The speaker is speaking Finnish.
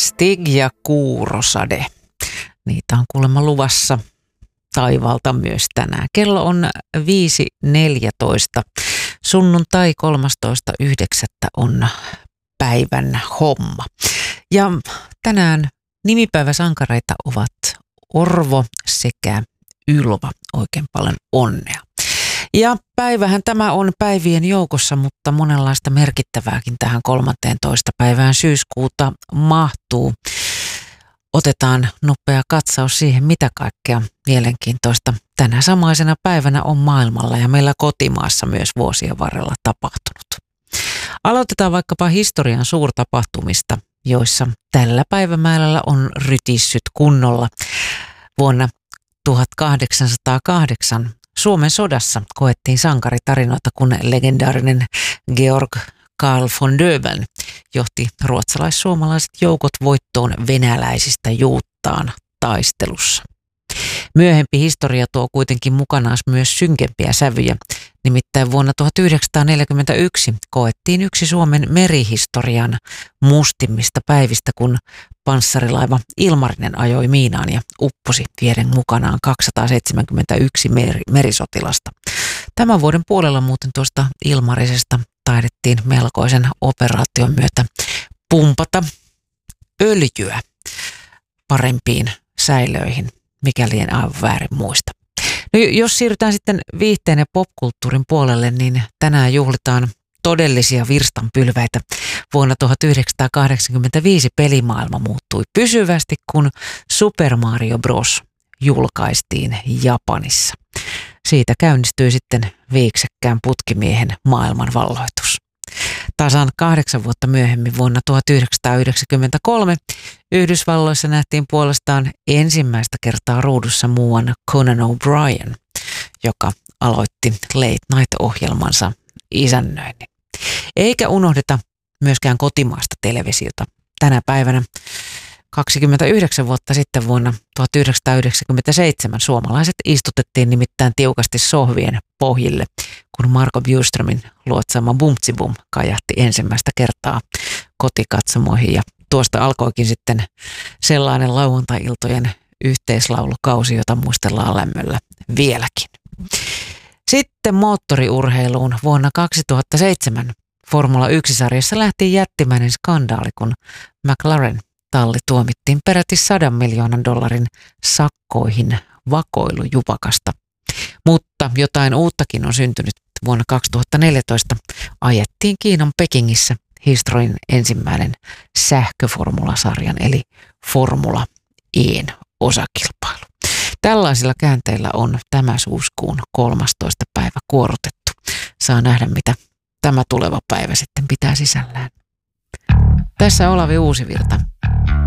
Stig ja Kuurosade. Niitä on kuulemma luvassa taivaalta myös tänään. Kello on 5.14. Sunnuntai 13.9. on päivän homma. Ja tänään nimipäiväsankareita ovat Orvo sekä Ylva. Oikein paljon onnea. Ja päivähän tämä on päivien joukossa, mutta monenlaista merkittävääkin tähän 13. päivään syyskuuta mahtuu. Otetaan nopea katsaus siihen, mitä kaikkea mielenkiintoista tänä samaisena päivänä on maailmalla ja meillä kotimaassa myös vuosien varrella tapahtunut. Aloitetaan vaikkapa historian suurtapahtumista, joissa tällä päivämäärällä on rytissyt kunnolla. Vuonna 1808 Suomen sodassa koettiin sankaritarinoita, kun legendaarinen Georg Karl von Döbeln johti ruotsalais-suomalaiset joukot voittoon venäläisistä Juuttaan taistelussa. Myöhempi historia tuo kuitenkin mukanaan myös synkempiä sävyjä. Nimittäin vuonna 1941 koettiin yksi Suomen merihistorian mustimmista päivistä, kun panssarilaiva Ilmarinen ajoi miinaan ja upposi vieden mukanaan 271 merisotilasta. Tämän vuoden puolella muuten tuosta Ilmarisesta taidettiin melkoisen operaation myötä pumpata öljyä parempiin säilöihin, mikäli en aivan väärin muista. No, jos siirrytään sitten viihteen ja popkulttuurin puolelle, niin tänään juhlitaan todellisia virstanpylväitä. Vuonna 1985 pelimaailma muuttui pysyvästi, kun Super Mario Bros. Julkaistiin Japanissa. Siitä käynnistyi sitten viiksekkään putkimiehen maailmanvalloitus. Tasan 8 vuotta myöhemmin vuonna 1993 Yhdysvalloissa nähtiin puolestaan ensimmäistä kertaa ruudussa muuan Conan O'Brien, joka aloitti Late Night-ohjelmansa isännöinnin. Eikä unohdeta myöskään kotimaista televisiota. Tänä päivänä 29 vuotta sitten vuonna 1997 suomalaiset istutettiin nimittäin tiukasti sohvien pohjille, kun Marco Bjuströmin luotsaama Bumtsibum kajahti ensimmäistä kertaa kotikatsomoihin. Ja tuosta alkoikin sitten sellainen lauantai-iltojen yhteislaulukausi, jota muistellaan lämmöllä vieläkin. Sitten moottoriurheiluun vuonna 2007 Formula 1-sarjassa lähti jättimäinen skandaali, kun McLaren talli tuomittiin peräti $100 miljoonan sakkoihin vakoilujupakasta. Mutta jotain uuttakin on syntynyt. Vuonna 2014 ajettiin Kiinan Pekingissä historian ensimmäinen sähköformulasarjan eli Formula E:n osakilpailu. Tällaisilla käänteillä on tämä syyskuun 13. päivä kuorotettu. Saa nähdä, mitä tämä tuleva päivä sitten pitää sisällään. Tässä Olavi Uusivirta.